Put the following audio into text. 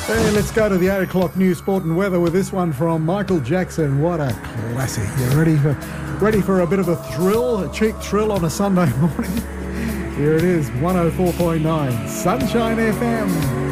Hey, let's go to the 8 o'clock news, sport and weather with this one from Michael Jackson. What a classic. You ready for a bit of a thrill, a cheek thrill on a Sunday morning? Here it is, 104.9 Sunshine FM.